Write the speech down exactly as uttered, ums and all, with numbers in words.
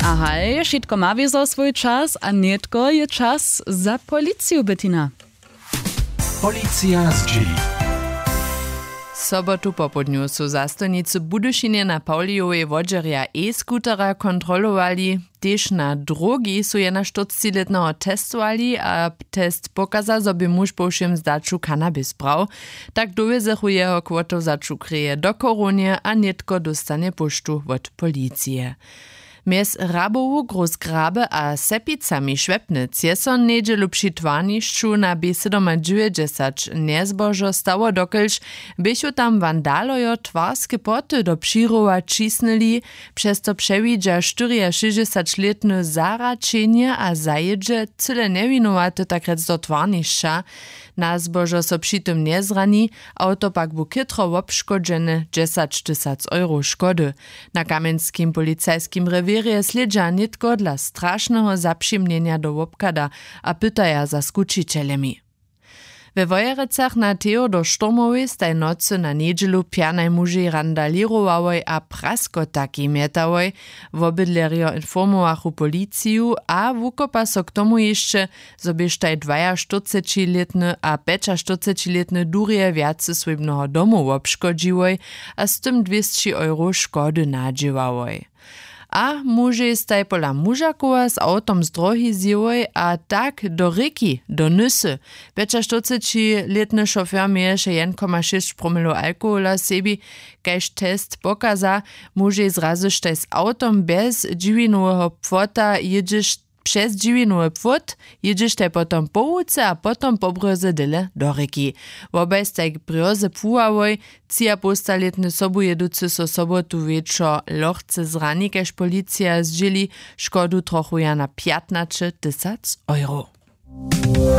Aha, wszystko ma wiezo swój czas, a nietko je czas za policję, Bettina. Policja z dzieli. Sobotu popodniu su zastojnicy Budyšinie na Paulijowej wodžerja e-skutera kontrolowali, też na drogi su je na čtyřicetiletného testovali a test pokazał, że by muž po všem zdaču kanabis brał. Tak dovezechu jeho kwoto začu kryje do koronie, a netko dostane poštu od policije. Mjez Rabowu, Großgrabe a Sepicami Švepnic je so nedželu při tvarnišću na B sedemdesiat nezbožo stało dokelž bychu tam vandalojo twarske poty do přirowa čisnili, přesto převidža štyriašesťdesiatletny zaračenje a zajedže cyle nevinowate tak rec do tvarnišća. Na zbožo so přitom nezrani, auto pak bu kytro obškodžene dziesięć tysięcy euro škody. Na kamenskim policajskim rewirje sledža nitko dla strašného zapšimnjenja do obkada a pytaja za skučiteljemi. We Wojerecach na Teodor Štormowej staj nocy na nedželu pjanaj muži randalirowałoj a praskotaki mietałoj. Wobydlerjo informowachu policiju a wukopa so k tomu jeszcze, zo byž taj dwudziestočtyřletny a štyriastočtyřletny durje viace swojbnego domu obškodžiłoj a z tym dwieście euro szkody nadziewałoj. A muži staj pola mužakova s autom z drohy zjevoj a tak do reki, do nysy. štyriastočtyřletny šofér mieješe jeden przecinek sześć promilo alkohola sebi, kajž test pokaza, muži zrazyš taj s autom bez dźwignowego płota jedziesz przez dźwignowy płot, jedziesz taj potom po łuce a potom po bryoze dyle do reki. Wobaj staj k bryoze pływałoj, cija postaletny sobu jeducy so sobotu wieczor lochce zrani, kaž policja zdzieli szkodu trochu ja na piętnaście tysięcy euro.